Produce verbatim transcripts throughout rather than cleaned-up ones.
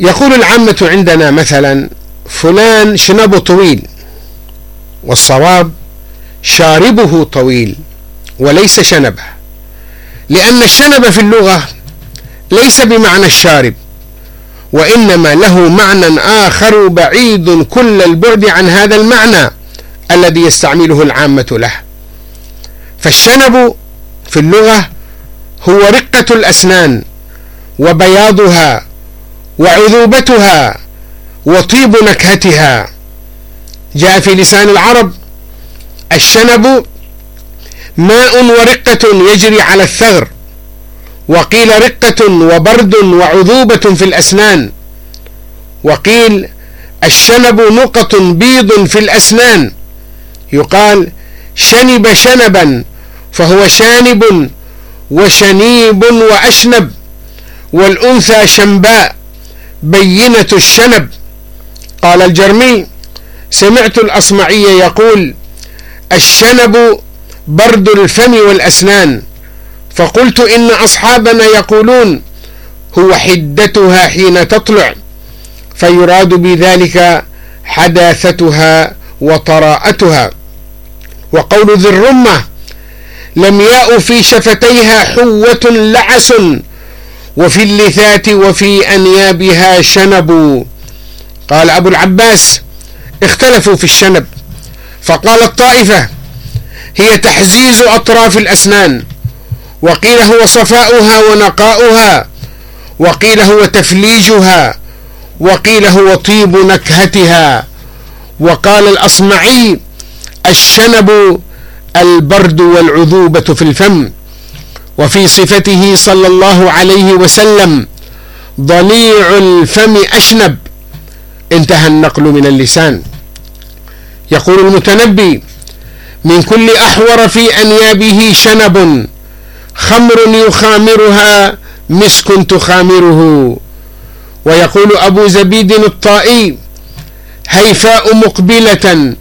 يقول العامة عندنا مثلا فلان شنبه طويل، والصواب شاربه طويل وليس شنبه، لأن الشنب في اللغة ليس بمعنى الشارب، وإنما له معنى آخر بعيد كل البعد عن هذا المعنى الذي يستعمله العامة له. فالشنب في اللغة هو رقة الأسنان وبياضها وعذوبتها وطيب نكهتها. جاء في لسان العرب: الشنب ماء ورقة يجري على الثغر، وقيل رقة وبرد وعذوبة في الأسنان، وقيل الشنب نقط بيض في الأسنان، يقال شنب شنبا فهو شانب وشنيب وأشنب، والأنثى شنباء بينة الشنب. قال الجرمي: سمعت الأصمعي يقول: الشنب برد الفم والأسنان، فقلت إن أصحابنا يقولون هو حدتها حين تطلع، فيراد بذلك حداثتها وطراءتها. وقول ذي الرمة: لم ياء في شفتيها حوة لعس، وفي اللثات وفي أنيابها شنب. قال أبو العباس: اختلفوا في الشنب، فقال الطائفة: هي تحزيز أطراف الأسنان، وقيل هو صفاؤها ونقاؤها، وقيل هو تفليجها، وقيل هو طيب نكهتها. وقال الأصمعي: الشنب البرد والعذوبة في الفم. وفي صفته صلى الله عليه وسلم: ضليع الفم أشنب. انتهى النقل من اللسان. يقول المتنبي: من كل أحور في أنيابه شنب، خمر يخامرها مسك تخامره. ويقول أبو زبيد الطائي: هيفاء مقبلة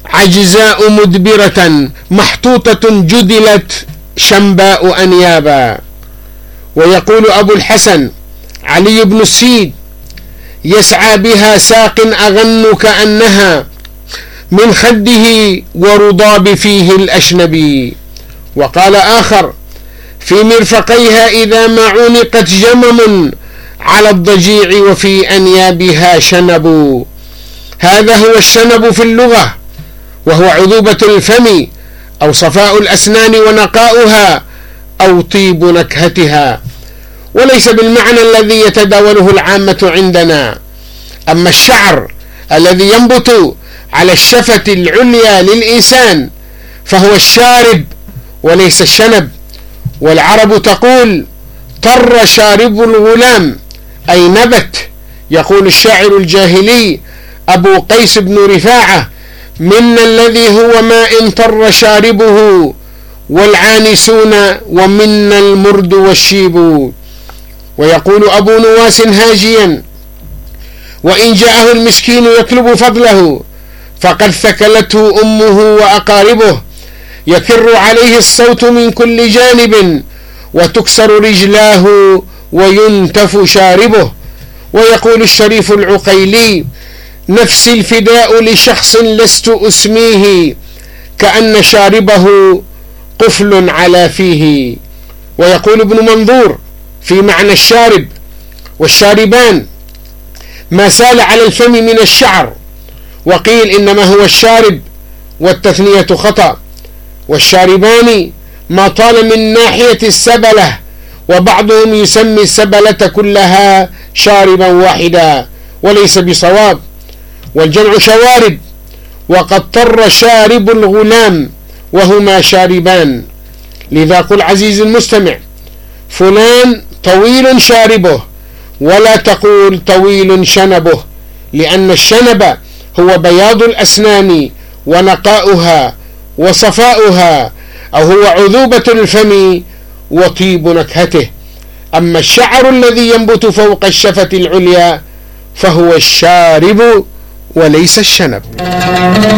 عجزاء مدبرة، محطوطة جدلت شنباء أنيابا. ويقول أبو الحسن علي بن السيد: يسعى بها ساق أغن كأنها من خده ورضاب فيه الأشنبي. وقال آخر: في مرفقيها إذا ما عنقت جمم على الضجيع وفي أنيابها شنب. هذا هو الشنب في اللغة، وهو عذوبة الفم أو صفاء الأسنان ونقاؤها أو طيب نكهتها، وليس بالمعنى الذي يتداوله العامة عندنا. أما الشعر الذي ينبت على الشفة العليا للإنسان فهو الشارب وليس الشنب. والعرب تقول: طر شارب الغلام، أي نبت. يقول الشاعر الجاهلي أبو قيس بن رفاعة: منا الذي هو ماء طر شاربه، والعانسون ومنا المرد والشيب. ويقول أبو نواس هاجيا: وإن جاءه المسكين يطلب فضله، فقد ثكلته أمه وأقاربه، يكر عليه الصوت من كل جانب، وتكسر رجلاه وينتف شاربه. ويقول الشريف العقيلي: نفسي الفداء لشخص لست أسميه، كأن شاربه قفل على فيه. ويقول ابن منظور في معنى الشارب: والشاربان ما سال على الفم من الشعر، وقيل إنما هو الشارب والتثنية خطأ. والشاربان ما طال من ناحية السبلة، وبعضهم يسمي السبلة كلها شاربا واحدا، وليس بصواب، والجمع شوارب. وقد طر شارب الغلام وهما شاربان. لذا قل عزيزي المستمع: فلان طويل شاربه، ولا تقول طويل شنبه، لأن الشنب هو بياض الأسنان ونقاؤها وصفاؤها، أو هو عذوبة الفم وطيب نكهته. أما الشعر الذي ينبت فوق الشفة العليا فهو الشارب وليس الشنب.